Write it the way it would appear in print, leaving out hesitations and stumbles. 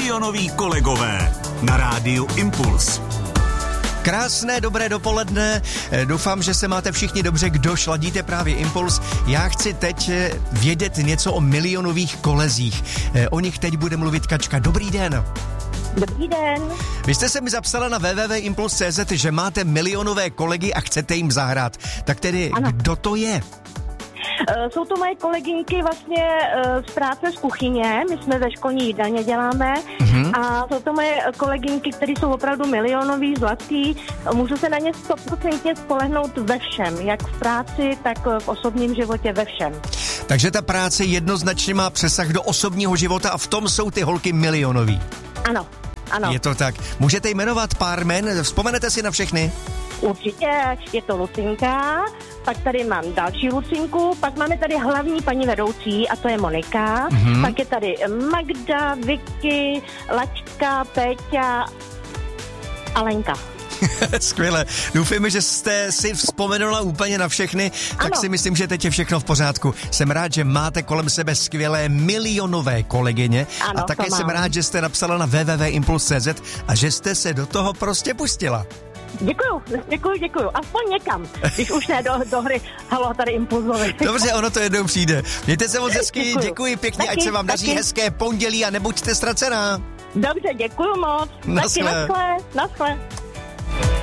Milionoví kolegové na rádiu Impuls. Krásné, dobré dopoledne. Doufám, že se máte všichni dobře, kdo šladíte právě Impuls. Já chci teď vědět něco o milionových kolezích. O nich teď bude mluvit Kačka. Dobrý den. Dobrý den. Vy jste se mi zapsala na www.impuls.cz, že máte milionové kolegy a chcete jim zahrát. Tak tedy, ano. Kdo to je? Jsou to moje kolegynky vlastně z práce z kuchyně, my jsme ve školní jídelně děláme a jsou to moje kolegynky, které jsou opravdu milionový, zlatý, můžu se na ně 100% spolehnout ve všem, jak v práci, tak v osobním životě, ve všem. Takže ta práce jednoznačně má přesah do osobního života a v tom jsou ty holky milionový. Ano, ano. Je to tak. Můžete jmenovat pár jmen, vzpomenete si na všechny? Určitě, je to Lucinka, pak tady mám další Lucinku, pak máme tady hlavní paní vedoucí a to je Monika, pak je tady Magda, Vicky, Lačka, Péťa a Lenka. Skvěle. Doufejme, že jste si vzpomenula úplně na všechny, tak ano. Si myslím, že teď je všechno v pořádku. Jsem rád, že máte kolem sebe skvělé milionové kolegyně ano, a také jsem rád, že jste napsala na www.impuls.cz a že jste se do toho prostě pustila. Děkuju. Aspoň někam, když už ne do hry. Halo, tady Impulzovi. Dobře, ono to jednou přijde. Mějte se moc hezky, děkuji pěkně, ať se vám daří hezké pondělí a nebuďte ztracená. Dobře, děkuju moc. Naschle. Naschle.